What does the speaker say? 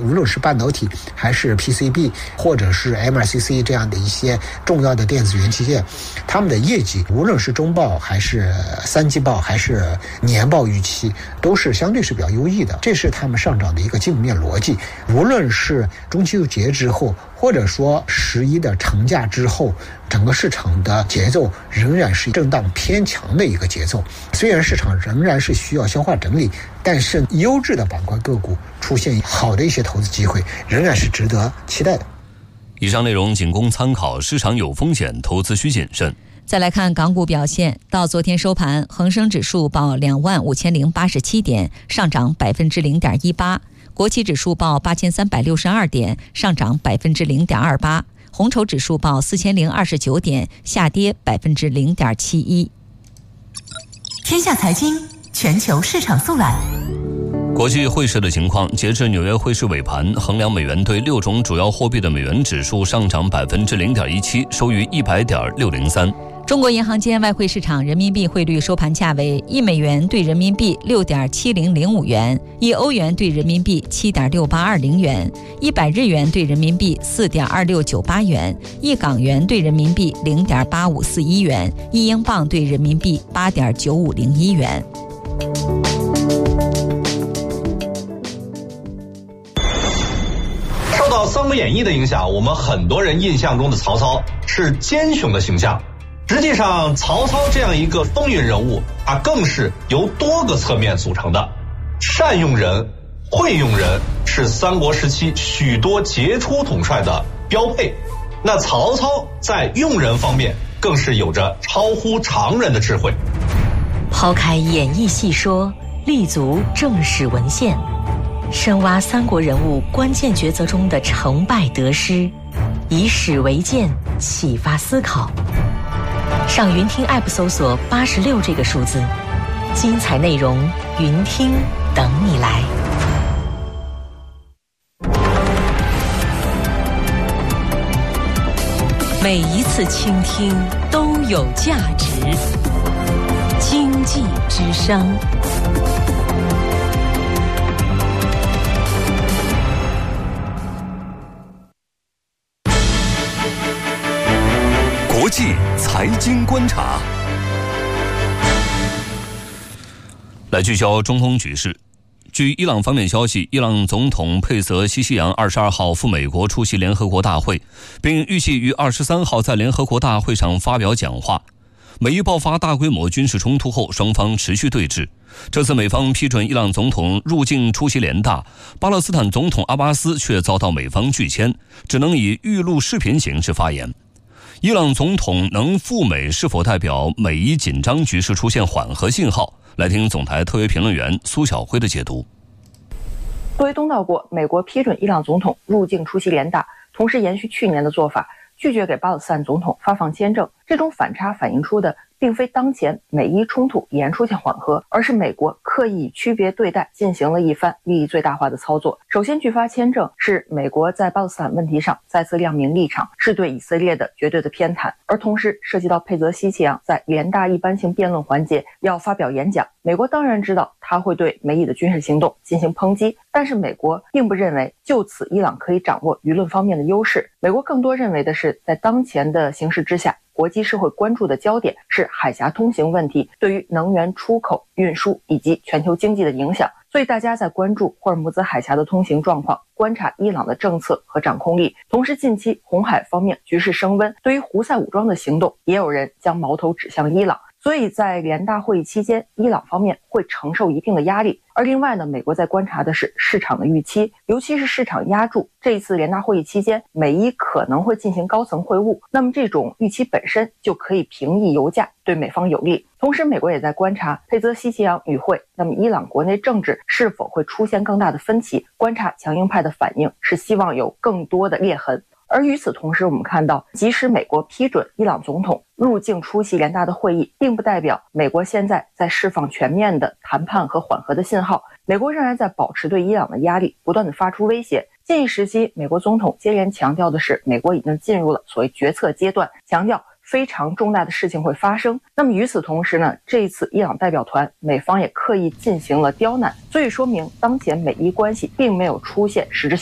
无论是半导体还是 PCB 或者是 MLCC 这样的一些重要的电子元器件，他们的业绩无论是中报还是三季报还是年报预期都是相对是比较优异的，这是他们上涨的一个基本面逻辑。无论是中秋节之后，或者说11的长假之后，整个市场的节奏仍然是震荡偏强的一个节奏。虽然市场仍然是需要消化整理，但是优质的板块个股出现好的一些投资机会，仍然是值得期待的。 以上内容仅供参考，市场有风险，投资需谨慎。 再来看港股表现，到昨天收盘，恒生指数报25087点，上涨0.18%。国企指数报8362点，上涨0.28%，红筹指数报4029点，下跌0.71%。 天下财经全球市场速览。 国际汇市的情况，截至纽约汇市尾盘，衡量美元对6种主要货币的美元指数上涨0.17%，收于100.603。 中国银行间外汇市场人民币汇率收盘价为1美元对人民币6.7005元，1欧元对人民币7.6820元，100日元对人民币4.2698元，1港元对人民币0.8541元，1英镑对人民币8.9501元。 受到《三国演义》的影响，我们很多人印象中的曹操是奸雄的形象。实际上，曹操这样一个风云人物，他更是由多个侧面组成的。善用人、会用人是三国时期许多杰出统帅的标配。那曹操在用人方面更是有着超乎常人的智慧。 抛开演义细说，立足正史文献，深挖三国人物关键抉择中的成败得失，以史为鉴，启发思考。上云听 App 搜索86这个数字，精彩内容云听等你来。每一次倾听都有价值。经济之声。 国际财经观察，来聚焦中东局势。据伊朗方面消息，伊朗总统佩泽西希扬22号赴美国出席联合国大会，并预计于23号在联合国大会上发表讲话。美伊爆发大规模军事冲突后，双方持续对峙。这次美方批准伊朗总统入境出席联大，巴勒斯坦总统阿巴斯却遭到美方拒签，只能以预录视频形式发言。伊朗总统能赴美是否代表美伊紧张局势出现缓和信号？来听总台特约评论员苏晓辉的解读。 作为东道国，美国批准伊朗总统入境出席联大，同时延续去年的做法，拒绝给巴勒斯坦总统发放签证。这种反差反映出的并非当前美伊冲突已然出现缓和，而是美国刻意区别对待进行了一番利益最大化的操作。首先拒发签证是美国在巴勒斯坦问题上再次亮明立场，是对以色列的绝对的偏袒，而同时涉及到佩泽西奇扬在联大一般性辩论环节要发表演讲。美国当然知道他会对美以的军事行动进行抨击，但是美国并不认为就此伊朗可以掌握舆论方面的优势。美国更多认为的是，在当前的形势之下，国际社会关注的焦点是海峡通行问题对于能源出口、运输以及全球经济的影响，所以大家在关注霍尔木兹海峡的通行状况，观察伊朗的政策和掌控力。同时近期红海方面局势升温，对于胡塞武装的行动也有人将矛头指向伊朗，所以在联大会议期间，伊朗方面会承受一定的压力。而另外呢，美国在观察的是市场的预期，尤其是市场压注这一次联大会议期间，美伊可能会进行高层会晤，那么这种预期本身就可以平抑油价，对美方有利。同时美国也在观察佩泽西奇扬与会，那么伊朗国内政治是否会出现更大的分歧，观察强硬派的反应，是希望有更多的裂痕。而与此同时，我们看到即使美国批准伊朗总统入境出席联大的会议，并不代表美国现在在释放全面的谈判和缓和的信号，美国仍然在保持对伊朗的压力，不断的发出威胁。近一时期，美国总统接连强调的是美国已经进入了所谓决策阶段，强调非常重大的事情会发生。那么与此同时呢，这一次伊朗代表团美方也刻意进行了刁难，所以说明当前美伊关系并没有出现实质